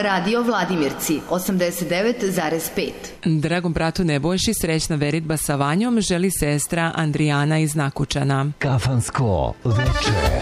Radio Vladimirci 89,5. Dragom bratu Nebojši srećna veritba sa Vanjom želi sestra Andrijana iz Nakučana. Kafansko veče.